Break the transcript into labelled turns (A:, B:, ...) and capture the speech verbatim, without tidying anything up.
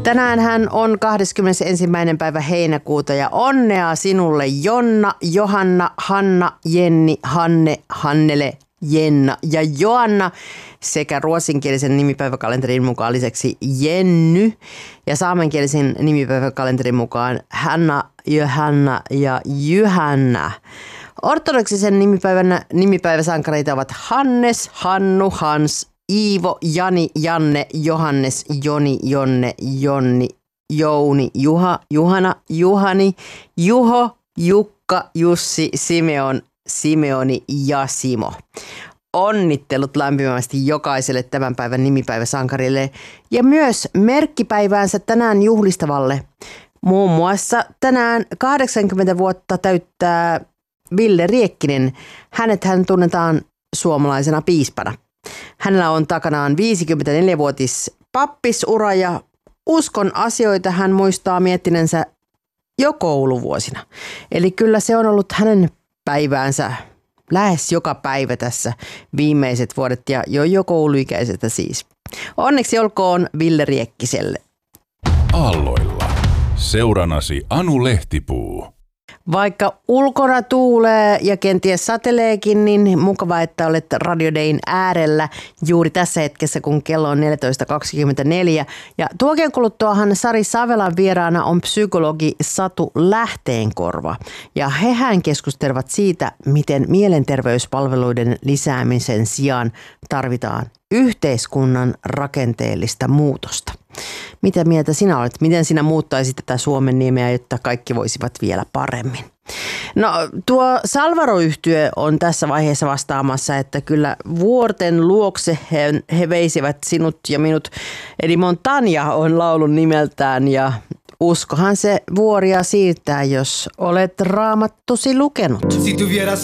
A: Tänään hän on kahdeskymmenesensimmäinen päivä heinäkuuta ja onnea sinulle Jonna, Johanna, Hanna, Jenni, Hanne, Hannele, Jenna ja Joanna sekä ruotsinkielisen nimipäiväkalenterin mukaan lisäksi Jenny ja saamenkielisen nimipäiväkalenterin mukaan Hanna, Johanna ja Juhanna. Ortodoksisen nimipäivän nimipäiväsankareita ovat Hannes, Hannu, Hans, Iivo, Jani, Janne, Johannes, Joni, Jonne, Jonni, Jouni, Juha, Juhana, Juhani, Juho, Jukka, Jussi, Simeon, Simeoni ja Simo. Onnittelut lämpimästi jokaiselle tämän päivän nimipäiväsankarille ja myös merkkipäiväänsä tänään juhlistavalle. Muun muassa tänään kahdeksankymmentä vuotta täyttää Ville Riekkinen. Hänethän tunnetaan suomalaisena piispana. Hänellä on takanaan viisikymmentäneljävuotis pappisura ja uskon asioita hän muistaa miettineensä jo kouluvuosina. Eli kyllä se on ollut hänen päiväänsä lähes joka päivä tässä viimeiset vuodet ja jo jo kouluikäisestä siis. Onneksi olkoon Ville Riekkiselle.
B: Aalloilla. Seuranasi Anu Lehtipuu.
A: Vaikka ulkona tuulee ja kenties sateleekin, niin mukava, että olet Radio Dayn äärellä juuri tässä hetkessä, kun kello on neljätoista kaksikymmentäneljä. Ja tuokien kuluttuahan Sari Savelan vieraana on psykologi Satu Lähteenkorva. Ja hehän keskustelevat siitä, miten mielenterveyspalveluiden lisäämisen sijaan tarvitaan yhteiskunnan rakenteellista muutosta. Mitä mieltä sinä olet? Miten sinä muuttaisit tätä Suomen nimeä, jotta kaikki voisivat vielä paremmin? No tuo Salvaro-yhtye on tässä vaiheessa vastaamassa, että kyllä vuorten luokse he, he veisivät sinut ja minut. Eli Montania on laulun nimeltään ja uskohan se vuoria siirtää, jos olet raamattusi lukenut.